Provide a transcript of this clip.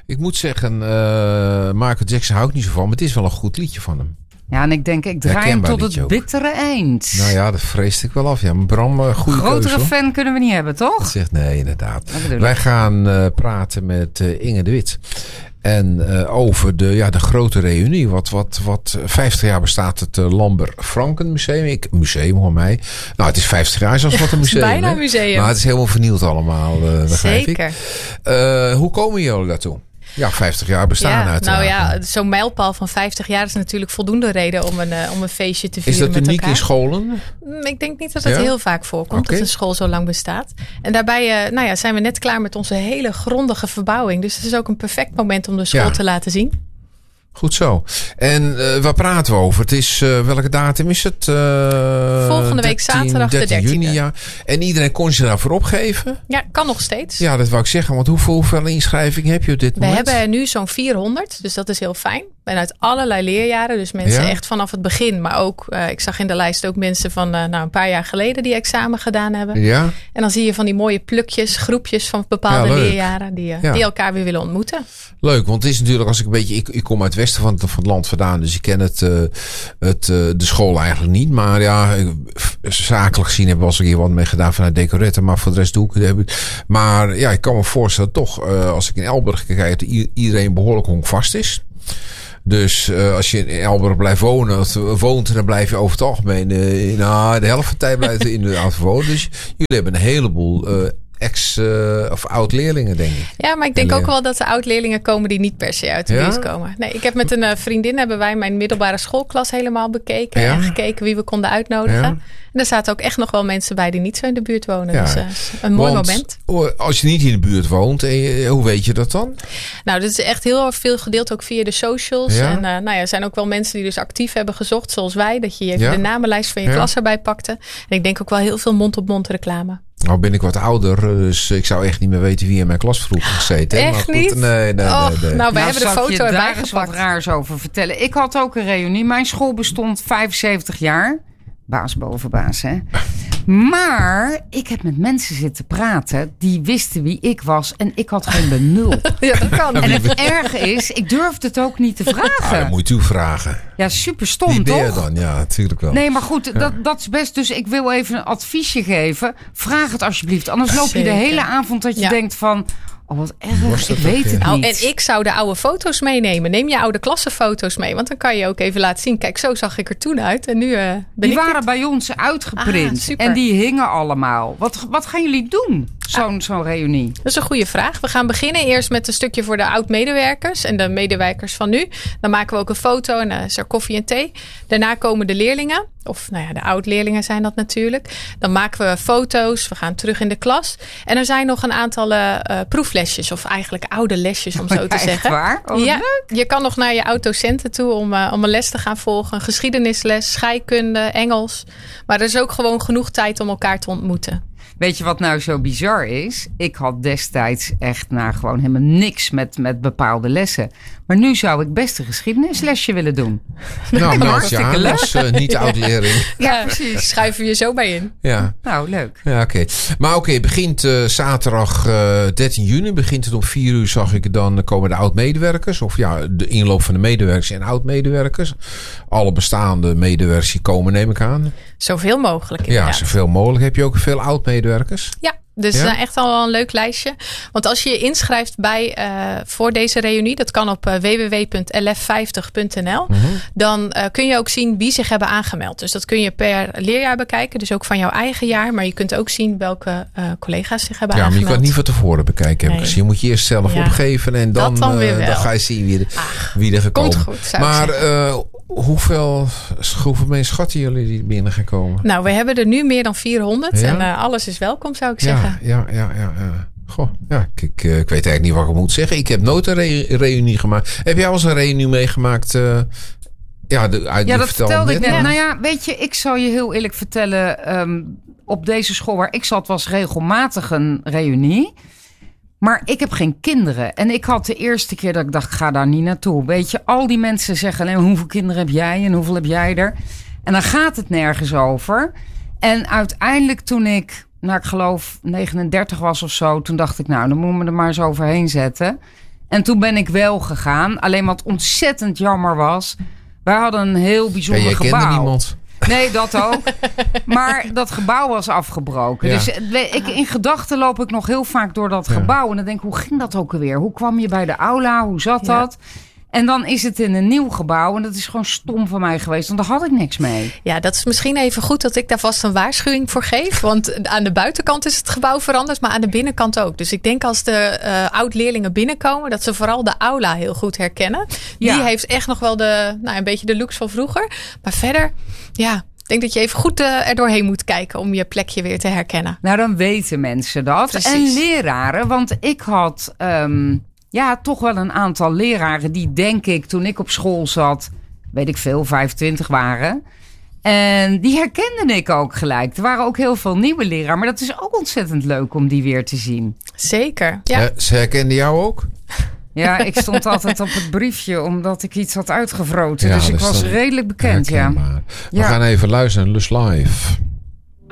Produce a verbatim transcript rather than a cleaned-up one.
Ik moet zeggen, uh, Michael Jackson hou ik niet zo van, maar het is wel een goed liedje van hem. Ja, en ik denk, ik draai hem tot het bittere eind. Nou ja, dat vreesde ik wel af. Ja, Bram, uh, goede grotere keuze, fan kunnen we niet hebben, toch? Dat zegt nee, inderdaad. Wij gaan uh, praten met uh, Inge de Wit. En uh, over de, ja, de grote reunie. Wat, wat, wat vijftig jaar bestaat het uh, Lambert Franken Museum. Ik, museum hoor mij. Nou, het is vijftig jaar zoals wat een museum. Het is bijna een museum. Maar het is helemaal vernield allemaal. Uh, Zeker. Uh, hoe komen jullie daartoe? Ja, vijftig jaar bestaan ja, uiteraard. Nou ja, zo'n mijlpaal van vijftig jaar is natuurlijk voldoende reden om een, uh, om een feestje te vieren met elkaar. Is dat uniek in scholen? Ik denk niet dat dat ja? heel vaak voorkomt, okay. dat een school zo lang bestaat. En daarbij uh, nou ja, zijn we net klaar met onze hele grondige verbouwing. Dus het is ook een perfect moment om de school ja. te laten zien. Goed zo. En uh, waar praten we over? Het is, uh, welke datum is het? Uh, Volgende week zaterdag de dertiende juni, ja. En iedereen kon zich daarvoor opgeven? Ja, kan nog steeds. Ja, dat wou ik zeggen. Want hoeveel, hoeveel inschrijvingen heb je op dit we moment? We hebben nu zo'n vierhonderd. Dus dat is heel fijn. En uit allerlei leerjaren. Dus mensen ja? echt vanaf het begin. Maar ook, uh, ik zag in de lijst ook mensen van uh, nou, een paar jaar geleden die examen gedaan hebben. Ja? En dan zie je van die mooie plukjes, groepjes van bepaalde ja, leerjaren. Die, uh, ja. die elkaar weer willen ontmoeten. Leuk, want het is natuurlijk als ik een beetje... Ik, ik kom uit het westen van het, van het land vandaan. Dus ik ken het, uh, het, uh, de school eigenlijk niet. Maar ja, zakelijk gezien hebben we al eens een keer wat mee gedaan vanuit Decoretten. Maar voor de rest doe ik het. Maar ja, ik kan me voorstellen toch, uh, als ik in Elburg kijk, dat iedereen behoorlijk honkvast is. Dus uh, als je in Elburg blijft wonen, of woont, dan blijf je over het algemeen uh, nou, de helft van de tijd blijft je inderdaad wonen. Dus jullie hebben een heleboel uh, ex- uh, of oud-leerlingen, denk ik. Ja, maar ik denk ook wel dat er oud-leerlingen komen die niet per se uit de ja? buurt komen. Nee, ik heb met een uh, vriendin hebben wij mijn middelbare schoolklas helemaal bekeken ja? en gekeken wie we konden uitnodigen. Ja? En er zaten ook echt nog wel mensen bij die niet zo in de buurt wonen. Ja. Dus uh, een mooi Want, moment. Als je niet in de buurt woont, en je, hoe weet je dat dan? Nou, dit is echt heel veel gedeeld ook via de socials. Ja? En uh, nou ja, er zijn ook wel mensen die dus actief hebben gezocht, zoals wij. Dat je even ja? de namenlijst van je ja? klas erbij pakte. En ik denk ook wel heel veel mond-op-mond reclame. Nou ben ik wat ouder, dus ik zou echt niet meer weten wie in mijn klas vroeger gezeten heeft. Echt maar goed, niet? Nee, nee, Och, nee, nee. Nou, we nou, hebben de foto erbij daar gepakt. Eens wat raars over vertellen. Ik had ook een reunie. Mijn school bestond vijfenzeventig jaar. Baas boven baas, hè. Maar ik heb met mensen zitten praten die wisten wie ik was en ik had geen benul. Ja, dat kan. En het erge is, ik durfde het ook niet te vragen. Ah, dat moet u vragen. Ja, super stom, wie ben je toch? dan? Ja, natuurlijk wel. Nee, maar goed, ja. dat, dat is best. Dus ik wil even een adviesje geven. Vraag het alsjeblieft. Anders loop je de hele avond dat je ja. denkt van... Oh, wat erg. Ik weet het nou, niet. En ik zou de oude foto's meenemen. Neem je oude klassenfoto's mee. Want dan kan je ook even laten zien. Kijk, zo zag ik er toen uit. En nu uh, ben Die ik waren dit. bij ons uitgeprint. Ah, en die hingen allemaal. Wat, wat gaan jullie doen? Zo'n, ah. zo'n reunie. Dat is een goede vraag. We gaan beginnen eerst met een stukje voor de oud-medewerkers. En de medewerkers van nu. Dan maken we ook een foto. En dan is er koffie en thee. Daarna komen de leerlingen. Of nou ja, de oud-leerlingen zijn dat natuurlijk. Dan maken we foto's. We gaan terug in de klas. En er zijn nog een aantal uh, proeflesjes. Of eigenlijk oude lesjes, om zo te ja, zeggen. Echt waar? Oh, ja, leuk. je kan nog naar je oud-docenten toe om, uh, om een les te gaan volgen. Een geschiedenisles, scheikunde, Engels. Maar er is ook gewoon genoeg tijd om elkaar te ontmoeten. Weet je wat nou zo bizar is? Ik had destijds echt nou, gewoon helemaal niks met, met bepaalde lessen. Maar nu zou ik best een geschiedenislesje willen doen. Nou, meld je aan als uh, niet oud-leerling. Ja, precies. Schuiven we je zo bij in. Ja. Nou, leuk. Ja, oké. Okay. Maar oké, okay, begint uh, zaterdag uh, dertien juni. Begint het om vier uur, zag ik. Dan komen de oud-medewerkers. Of ja, de inloop van de medewerkers en oud-medewerkers. Alle bestaande medewerkers die komen, neem ik aan. Zoveel mogelijk, inderdaad. Ja, zoveel mogelijk. Heb je ook veel oud-medewerkers? Ja. Dus ja? uh, echt al wel een leuk lijstje. Want als je je inschrijft bij, uh, voor deze reunie, dat kan op uh, w w w punt l f vijftig punt n l, mm-hmm. dan uh, kun je ook zien wie zich hebben aangemeld. Dus dat kun je per leerjaar bekijken, dus ook van jouw eigen jaar. Maar je kunt ook zien welke uh, collega's zich hebben ja, aangemeld. Ja, maar je kan het niet van tevoren bekijken. Nee. Dus je moet je eerst zelf ja. opgeven en dan, dan, uh, dan ga je zien wie er, Ach, wie er gekomen. Komt goed, zou maar ik zeggen. Uh, hoeveel, hoeveel mensen schatten jullie die binnen gaan komen? Nou, we hebben er nu meer dan vierhonderd. Ja? En uh, alles is welkom, zou ik zeggen. Ja, ja, ja. ja, ja. Goh, ja, ik, ik, ik weet eigenlijk niet wat ik moet zeggen. Ik heb nooit een re- reunie gemaakt. Heb jij al eens een reunie meegemaakt? Uh, ja, de, uit ja, dat vertelde ik net. Ja. Nou ja, weet je, ik zal je heel eerlijk vertellen. Um, op deze school waar ik zat was regelmatig een reunie. Maar ik heb geen kinderen. En ik had de eerste keer dat ik dacht, ik ga daar niet naartoe. Weet je, al die mensen zeggen alleen, hoeveel kinderen heb jij en hoeveel heb jij er? En dan gaat het nergens over. En uiteindelijk toen ik, nou ik geloof negenendertig was of zo, toen dacht ik, nou dan moet ik me er maar eens overheen zetten. En toen ben ik wel gegaan. Alleen wat ontzettend jammer was, wij hadden een heel bijzonder ja, jij gebouw. kende niemand. Nee, dat ook. Maar dat gebouw was afgebroken. Ja. Dus ik, in gedachten loop ik nog heel vaak door dat Ja. gebouw. En dan denk ik, hoe ging dat ook alweer? Hoe kwam je bij de aula? Hoe zat Ja. dat? En dan is het in een nieuw gebouw. En dat is gewoon stom van mij geweest. Want daar had ik niks mee. Ja, dat is misschien even goed dat ik daar vast een waarschuwing voor geef. Want aan de buitenkant is het gebouw veranderd, maar aan de binnenkant ook. Dus ik denk als de uh, oud-leerlingen binnenkomen, dat ze vooral de aula heel goed herkennen. Die Ja. heeft echt nog wel de, nou, een beetje de looks van vroeger. Maar verder, ja, ik denk dat je even goed uh, er doorheen moet kijken om je plekje weer te herkennen. Nou, dan weten mensen dat. Precies. En leraren, want ik had um, ja, toch wel een aantal leraren die, denk ik, toen ik op school zat, weet ik veel, vijfentwintig waren. En die herkende ik ook gelijk. Er waren ook heel veel nieuwe leraren, maar dat is ook ontzettend leuk om die weer te zien. Zeker, ja. Ja, ze herkenden jou ook? Ja, ik stond altijd op het briefje omdat ik iets had uitgevroten. Ja, dus ik dat is was dan redelijk bekend, ja. herkenbaar. We Ja. gaan even luisteren naar Lust Live.